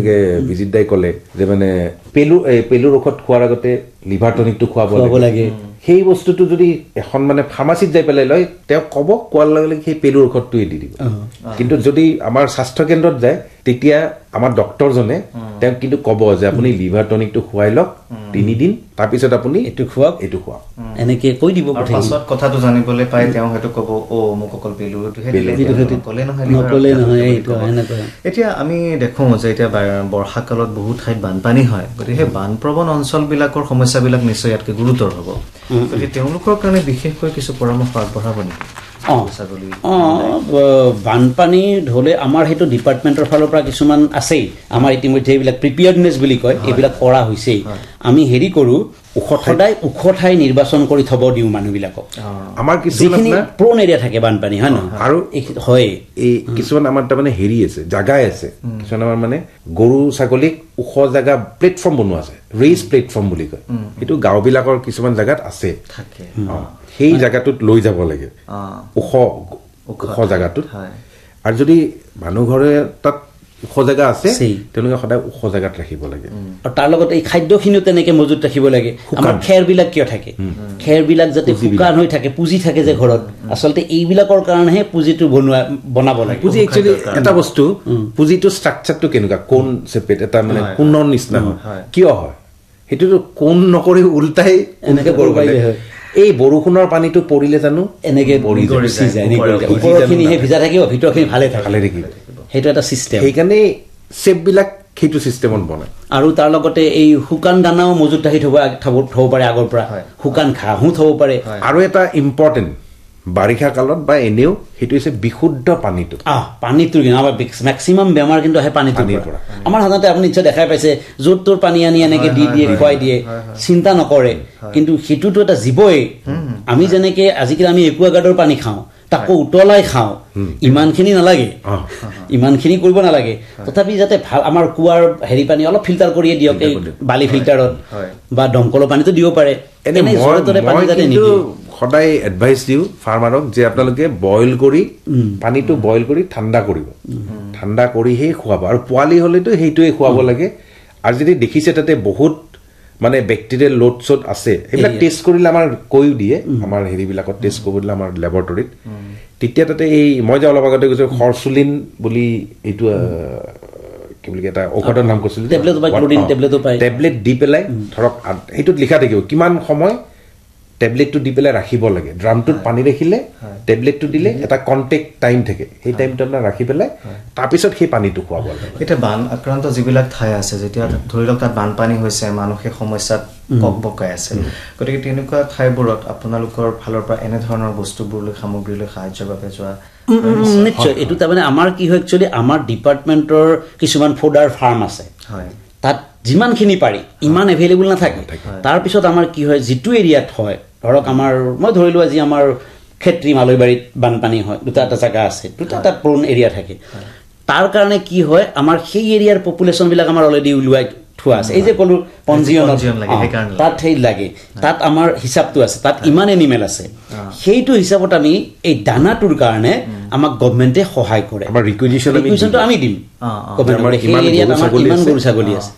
যেনেকে বিজিত দাই ক'লে যে মানে পেলুৰ ঔষধ খোৱাৰ আগতে লিভাৰ টনিকটো খুৱাব লাগে সেই বস্তুটো যদি এখন মানে ফাৰ্মাচিত যাই পেলাই লয় তেওঁ ক'ব কোৱাৰ লগে লগে সেই পেলুৰ ঔষধটোৱে দি দিব কিন্তু যদি আমাৰ স্বাস্থ্য কেন্দ্ৰত যায় তেতিয়া আমাৰ ডক্টৰজনে তেওঁ কিন্তু ক'ব যে আপুনি লিভাৰ টনিকটো খুৱাই লওক 3 দিন তাৰপিছত আপুনি এইটো খুৱাওক এনেকে কৈ দিব পাছত কথাটো জানিবলৈ পাই তেওঁ হয়তো ক'ব মোক অকল পেলুটোহে ক'লে নহয় এইটো এনেকুৱা এতিয়া আমি দেখোঁ যে এতিয়া বৰ্ষাকালত বহুত ঠাইত বানপানী হয় গতিকে সেই বানপ্ৰৱণ অঞ্চলবিলাকৰ সমস্যাবিলাক নিশ্চয় ইয়াতকৈ গুৰুতৰ হ'ব গতিকে তেওঁলোকৰ কাৰণে বিশেষকৈ কিছু পৰামৰ্শ আগবঢ়াব নেকি বানপানী হ'লে আমাৰ সেইটো ডিপাৰ্টমেণ্টৰ ফালৰ পৰা কিছুমান আছেই আমাৰ ইতিমধ্যে এইবিলাক প্ৰিপেয়াৰ্ডনেছ বুলি কয় এইবিলাক কৰা হৈছেই আমি হেৰি কৰোঁ সদায় ওখ ঠাই নিৰ্বাচন কৰি থব দিওঁ মানুহবিলাকক আমাৰ যিখিনি প্ৰ'ন এৰিয়া থাকে বানপানী হয় নহয় আৰু হয় এই কিছুমান আমাৰ তাৰমানে হেৰি আছে জাগাই আছে কিছুমান আমাৰ মানে গৰু ছাগলীক ওখ জাগা প্লেটফৰ্ম বনোৱা আছে ৰেইজ প্লেটফৰ্ম বুলি কয় এইটো গাঁওবিলাকৰ কিছুমান জাগাত আছে সেই জাগাটোত লৈ যাব লাগে ওখ জাগাটোত আৰু যদি মানুহ ঘৰে তাত ওখ জাগা আছে তেওঁলোকে সদায় ওখ জাগাত ৰাখিব লাগে আৰু তাৰ লগত এই খাদ্যখিনিও তেনেকে মজুত ৰাখিব লাগে আমাৰ খেৰবিলাক কিয় থাকে খেৰবিলাক যাতে শুকান হৈ থাকে পুঁজি থাকে যে ঘৰত আচলতে এইবিলাকৰ কাৰণেহে পুঁজিটো বনাব লাগে পুঁজি একচুৱেলি এটা বস্তু পুঁজিটো ষ্ট্ৰাকচাৰটো কেনেকুৱা কোন চেপেট এটা মানে কোণৰ নিচিনা হয় কিয় হয় সেইটোতো কোণ নকৰি উল্টাই এনেকে কৰিব লাগে এই বৰষুণৰ পানীটো পৰিলে জানো এনেকে ওপৰখিনিহে ভিজা থাকিব ভিতৰখিনি ভালে থাকিব সেইটো এটা চিষ্টেম সেইকাৰণে চেপবিলাক সেইটো চিষ্টেমত বনায় আৰু তাৰ লগতে এই শুকান দানাও মজুত ৰাখি থব পাৰে আগৰ পৰা শুকান ঘাঁহো থব পাৰে আৰু এটা ইম্পৰ্টেণ্ট বাৰিষা কালত বা এনেও সেইটো হৈছে বিশুদ্ধ পানীটো পানীটো আমাৰ মেক্সিমাম বেমাৰ কিন্তু আহে পানীৰ পৰা আমাৰ সাধাৰণতে আপুনি নিশ্চয় দেখাই পাইছে য'ত তোৰ পানী আনি এনেকে দি দিয়ে খুৱাই দিয়ে চিন্তা নকৰে কিন্তু সেইটোতো এটা জীৱই আমি যেনেকে আজিকালি আমি একুৱাগাৰ্ডৰ পানী খাওঁ তাকো উতলাই খাওঁ ইমানখিনি নালাগে ইমানখিনি কৰিব নালাগে তথাপি যাতে ভাল আমাৰ কুৱাৰ হেৰি পানী অলপ ফিল্টাৰ কৰিয়ে দিয়ক এই বালি ফিল্টাৰত বা দমকলৰ পানীটো দিব পাৰে সদায় এডভাইচ দিওঁ ফাৰ্মাৰক যে আপোনালোকে পানীটো বইল কৰি ঠাণ্ডা কৰিব ঠাণ্ডা কৰিহে খুৱাব আৰু পোৱালি হ'লেতো সেইটোৱে খুৱাব লাগে আৰু যদি দেখিছে তাতে বহুত মানে বেক্টেৰিয়েল লোড চোড আছে এইবিলাক টেষ্ট কৰিলে আমাৰ কৈও দিয়ে আমাৰ হেৰিবিলাকত টেষ্ট কৰিব দিলে আমাৰ লেবৰেটৰীত তেতিয়া তাতে এই মই যে অলপ আগতে কৈছোঁ খৰচুলিন বুলি এইটো কি বুলি এটা ঔষধৰ নাম কৈছিলোঁ টেবলেট দি পেলাই ধৰক সেইটোত লিখা থাকিব কিমান সময় টেবলেটটো দি পেলাই ৰাখিব লাগে ড্ৰামটোত পানী ৰাখিলে টেবলেটটো দিলে এটা কণ্টেক্ট টাইম থাকে সেই টাইমটো আপোনাৰ ৰাখি পেলাই তাৰপিছত সেই পানীটো খুৱাব লাগে এতিয়া বান আক্ৰান্ত যিবিলাক ঠাই আছে যেতিয়া ধৰি লওক তাত বানপানী হৈছে মানুহে সমস্যাত বকাই আছে গতিকে তেনেকুৱা ঠাইবোৰত আপোনালোকৰ ফালৰ পৰা এনেধৰণৰ বস্তুবোৰলৈ সামগ্ৰীলৈ সাহায্যৰ বাবে যোৱা নিশ্চয় এইটো তাৰমানে আমাৰ কি হয় একচুৱেলি আমাৰ ডিপাৰ্টমেণ্টৰ কিছুমান ফুডাৰ ফাৰ্ম আছে তাত যিমানখিনি পাৰি ইমান এভেইলেবল নাথাকে তাৰপিছত আমাৰ কি হয় যিটো এৰিয়াত হয় ধৰক আমাৰ মই ধৰিলোঁ আজি আমাৰ ক্ষেত্ৰী মালৈবাৰীত বানপানী হয় দুটা এটা জেগা আছে দুটা এটা প্ৰ'ন এৰিয়া থাকে তাৰ কাৰণে কি হয় আমাৰ সেই এৰিয়াৰ পপুলেশ্যনবিলাক আমাৰ অলৰেডি উলিয়াই থোৱা আছে এই যে ক'লোঁ পঞ্জীয়নত তাত সেই লাগে তাত আমাৰ হিচাপটো আছে তাত ইমান এনিমেল আছে সেইটো হিচাপত আমি এই দানাটোৰ কাৰণে আমাক গভমেণ্টে সহায় কৰে আমাৰ ৰিকুইজিশ্যনটো আমি দিম সেই এৰিয়াত আমাৰ কিমান গৰু ছাগলী আছে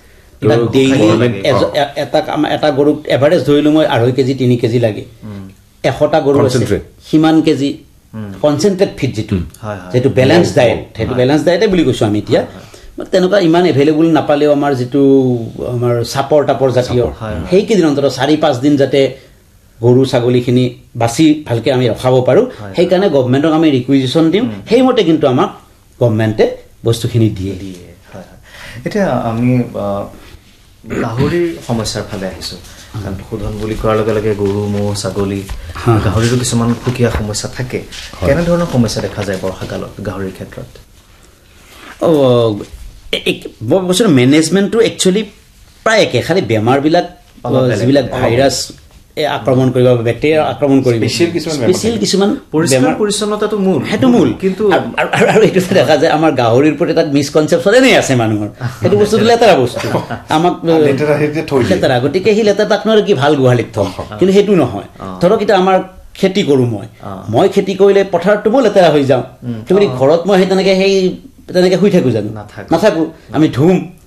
এটা গৰুক এভাৰেজ ধৰিলোঁ মই 2.5 কেজি 3 কেজি লাগে 100টা গৰু আছে সিমান কেজি কনচেনট্ৰেট ফিড যিটো বেলেঞ্চ ডায়েট সেইটো বেলেঞ্চ ডায়েটে বুলি কৈছোঁ আমি এতিয়া তেনেকুৱা ইমান এভেইলেবল নাপালেও আমাৰ যিটো আমাৰ চাপৰ টাপৰ জাতীয় সেইকেইদিন অন্তত 4-5 দিন যাতে গৰু ছাগলীখিনি বাচি ভালকৈ আমি ৰখাব পাৰোঁ সেইকাৰণে গভমেণ্টক আমি ৰিকুইজিশ্যন দিওঁ সেইমতে কিন্তু আমাক গভমেণ্টে বস্তুখিনি দিয়ে এতিয়া আমি গাহৰিৰ সমস্যাৰ ফালে আহিছোঁ কাৰণ পশুধন বুলি কোৱাৰ লগে লগে গৰু ম'হ ছাগলী গাহৰিৰো কিছুমান সুকীয়া সমস্যা থাকে কেনেধৰণৰ সমস্যা দেখা যায় বৰ্ষাকালত গাহৰিৰ ক্ষেত্ৰত মই কৈছোঁ মেনেজমেণ্টটো একচুৱেলি প্ৰায় একে খালি বেমাৰবিলাক যিবিলাক ভাইৰাছ আক্ৰমণ কৰিব বেক্টেৰিয়া আক্ৰমণ কৰিব স্পেচিয়েল কিছুমান পৰিচ্ছন্নতাটো সেইটো মূল কিন্তু আৰু এইটো দেখা যায় আমাৰ গাহৰিৰ প্ৰতি এটা মিছকনচেপশ্যন এনেই আছে মানুহৰ সেইটো বস্তুটো লেতেৰা বস্তু আমাক লেতেৰা গতিকে সেই লেতেৰা তাক নহয় কি ভাল গোহালিত থওঁ কিন্তু সেইটো নহয় ধৰক এতিয়া আমাৰ খেতি কৰোঁ মই খেতি কৰিলে পথাৰতটো মই লেতেৰা হৈ যাওঁ কিন্তু ঘৰত মই সেই তেনেকৈ শুই থাকোঁ জানো নাথাকোঁ আমি ধুম